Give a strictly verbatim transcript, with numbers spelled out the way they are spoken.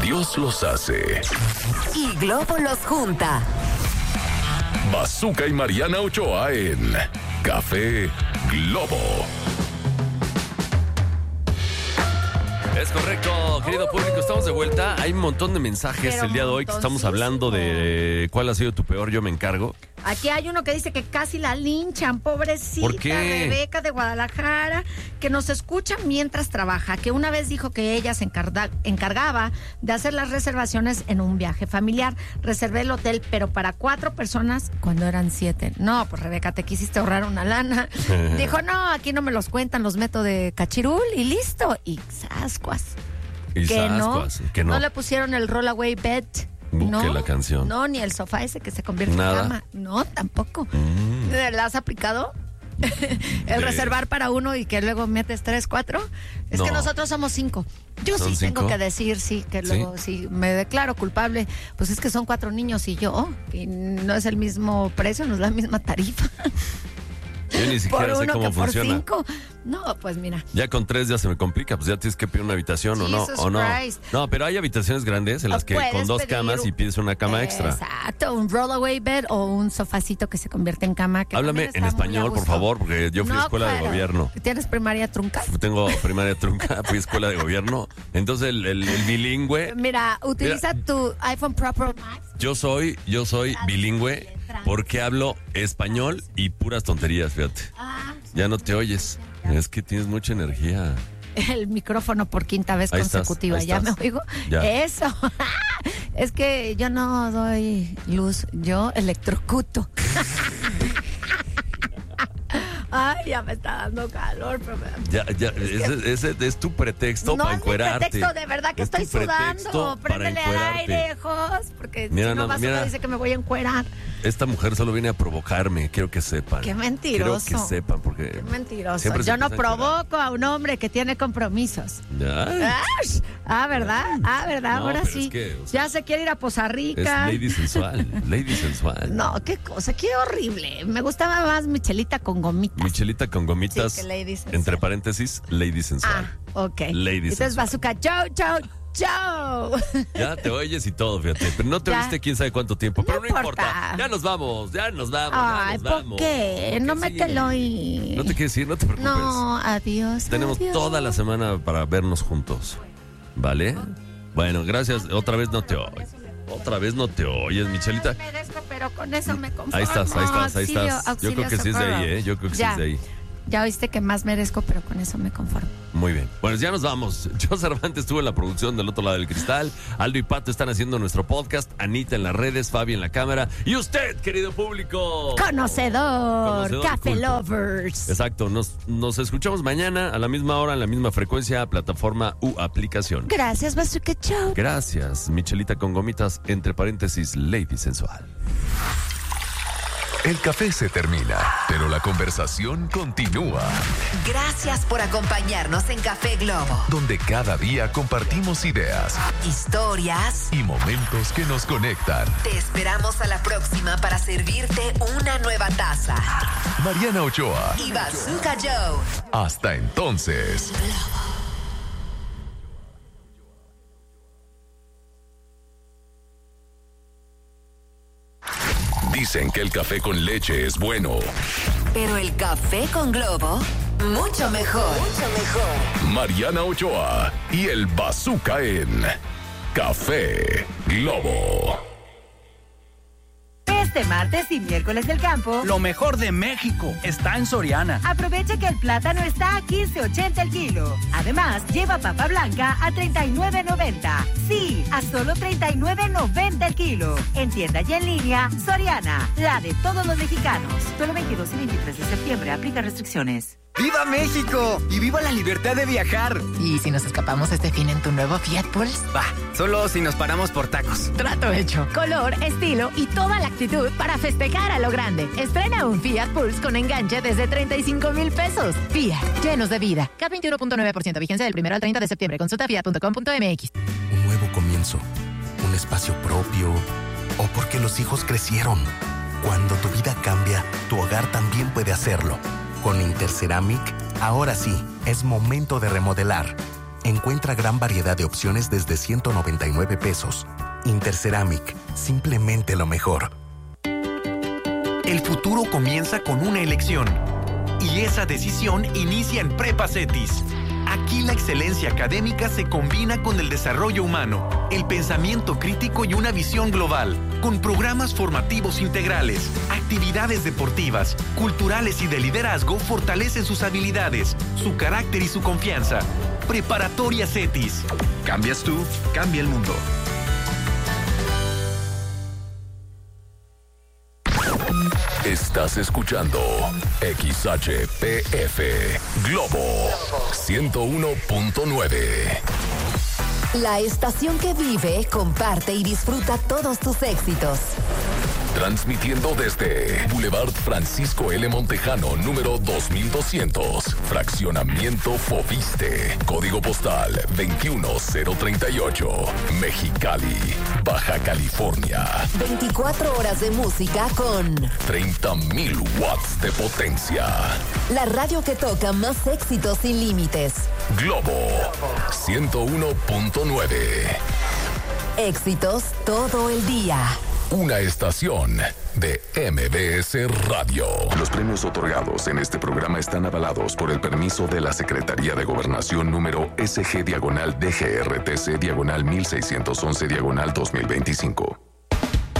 Dios los hace. Y Globo los junta. Bazooka y Mariana Ochoa en Café Globo. Es correcto, querido público, estamos de vuelta. Hay un montón de mensajes Pero el día de hoy que estamos hablando de cuál ha sido tu peor yo me encargo. Aquí hay uno que dice que casi la linchan, pobrecita. ¿Por qué? Rebeca de Guadalajara, que nos escucha mientras trabaja, que una vez dijo que ella se encarga, encargaba de hacer las reservaciones en un viaje familiar. Reservé el hotel, pero para cuatro personas cuando eran siete. No, pues Rebeca, te quisiste ahorrar una lana. Dijo, no, aquí no me los cuentan, los meto de cachirul y listo. Y sascuas. Y que, sascuas, no, que no. no le pusieron el rollaway bed. Busque No, la canción. No, ni el sofá ese que se convierte Nada. en cama. No, tampoco. Mm. ¿La has aplicado? El De- reservar para uno y que luego metes tres, cuatro. Es No. que nosotros somos cinco. Yo ¿Son sí cinco? tengo que decir, sí, que ¿Sí? luego si me declaro culpable, pues es que son cuatro niños y yo, y no es el mismo precio, no es la misma tarifa. Yo ni Por siquiera sé uno cómo que por funciona. cinco. No, pues mira. Ya con tres ya se me complica, pues ya tienes que pedir una habitación o no, Jesus o no. Christ. No, pero hay habitaciones grandes en las que Puedes con dos pedir camas y pides una cama extra. Exacto, un rollaway bed o un sofacito que se convierte en cama. Que Háblame también en está muy a español, por gusto. favor, porque yo fui a No, escuela de claro. gobierno. ¿Tienes primaria trunca? Tengo primaria trunca, fui a escuela de gobierno. Entonces el, el- el bilingüe, Mira, utiliza Mira. tu iPhone Pro Pro Max. yo soy, yo soy bilingüe porque hablo español y puras tonterías, fíjate. Ah, Ya no te oyes. Es que tienes mucha energía. el micrófono por quinta vez Ahí estás, consecutiva. ahí ¿Ya estás. me oigo? Ya. Eso. Es que yo no doy luz, yo electrocuto. Ay, ya me está dando calor, pero me da- Ya, ya, ese, ese es tu pretexto no para es mi encuerarte. pretexto, de verdad que Es tu estoy pretexto sudando. para Préndele al encuerarte. aire, Jos, porque Mira, si no no, vas mira. a dice que me voy a encuerar. Esta mujer solo viene a provocarme, quiero que sepan. Qué mentiroso. Quiero que sepan, porque... Qué mentiroso. siempre se Yo no empieza a encuerar. provoco a un hombre que tiene compromisos. Ay, ¡Ash! Ah, ¿verdad? Ah, ¿verdad? No, Ahora pero sí. es que, o sea, Ya se quiere ir a Poza es Rica. lady sensual, lady sensual. No, qué cosa, qué horrible. Me gustaba más Michelita con gomitas. Michelita con gomitas, Sí, que lady sensual. entre paréntesis, lady sensual. Ah, ok. Lady Entonces, sensual. Bazooka, chau, chau, chau. Ya te oyes y todo, fíjate. Pero no te Ya. oíste quién sabe cuánto tiempo. No Pero no importa. importa. Ya nos vamos, ya nos vamos. Ay, ya nos ¿por vamos. qué? No Sí. mételo y... No te quieres ir, no te preocupes. No, adiós. Tenemos adiós. toda la semana para vernos juntos. ¿Vale? Bueno, gracias. Otra vez no te oyes. Otra vez no te oyes, Michelita. No merezco, pero con eso me conformo. Ahí estás, ahí estás, ahí Auxilio, estás. Yo auxilio, creo que sí es de socorro. ahí, ¿eh? Yo creo que Ya. sí es de ahí. Ya oíste que más merezco, pero con eso me conformo. Muy bien. Bueno, ya nos vamos. Yo Cervantes estuve en la producción del otro lado del cristal. Aldo y Pato están haciendo nuestro podcast. Anita en las redes, Fabi en la cámara. Y usted, querido público. Conocedor, Conocedor Café culto. Lovers. Exacto. Nos, nos escuchamos mañana a la misma hora, en la misma frecuencia, plataforma u aplicación. Gracias, Bazooka Chau. Gracias, Michelita con gomitas, entre paréntesis, lady sensual. El café se termina, pero la conversación continúa. Gracias por acompañarnos en Café Globo. Donde cada día compartimos ideas Historias. y momentos que nos conectan. Te esperamos a la próxima para servirte una nueva taza. Mariana Ochoa. Y Bazooka Joe. Hasta entonces. Dicen que el café con leche es bueno. Pero el café con Globo, mucho mejor. Mucho mejor. Mariana Ochoa y el Bazooka en Café Globo. Este martes y miércoles del campo, Lo mejor de México está en Soriana. aprovecha que el plátano está a quince ochenta el kilo. Además, lleva papa blanca a treinta y nueve noventa. Sí, a solo treinta y nueve noventa el kilo. En tienda y en línea, Soriana, la de todos los mexicanos. Solo veintidós y veintitrés de septiembre, aplica restricciones. ¡Viva México! ¡Y viva la libertad de viajar! ¿Y si nos escapamos este fin en tu nuevo Fiat Pulse? Va, solo si nos paramos por tacos. Trato hecho. Color, estilo y toda la actitud para festejar a lo grande. Estrena un Fiat Pulse con enganche desde treinta y cinco mil pesos. Fiat, llenos de vida. K veintiuno punto nueve por ciento, vigencia del primero al treinta de septiembre. Consulta fiat punto com punto mx. Un nuevo comienzo, un espacio propio, o porque los hijos crecieron. Cuando tu vida cambia, tu hogar también puede hacerlo. Con Interceramic, ahora sí, es momento de remodelar. Encuentra gran variedad de opciones desde ciento noventa y nueve pesos. Interceramic, simplemente lo mejor. El futuro comienza con una elección. Y esa decisión inicia en Prepa Cetis. Aquí la excelencia académica se combina con el desarrollo humano, el pensamiento crítico y una visión global, con programas formativos integrales, actividades deportivas, culturales y de liderazgo fortalecen sus habilidades, su carácter y su confianza. Preparatoria Cetis. Cambias tú, cambia el mundo. Estás escuchando X H P F Globo ciento uno punto nueve. La estación que vive, comparte y disfruta todos tus éxitos. Transmitiendo desde Boulevard Francisco L. Montejano, número dos mil doscientos. Fraccionamiento Foviste. Código postal veintiuno cero treinta y ocho. Mexicali, Baja California. veinticuatro horas de música con treinta mil watts de potencia. la radio que toca más éxitos sin límites. Globo ciento uno punto nueve. Éxitos todo el día. Una estación de M B S Radio. Los premios otorgados en este programa están avalados por el permiso de la Secretaría de Gobernación número S G diagonal D G R T C diagonal mil seiscientos once diagonal dos mil veinticinco.